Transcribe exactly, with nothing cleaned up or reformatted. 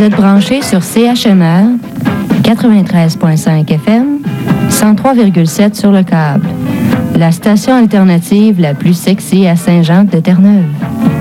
Vous êtes branchés sur C H M R, quatre-vingt-treize virgule cinq F M, cent trois virgule sept sur le câble. La station alternative la plus sexy à Saint-Jean de Terre-Neuve.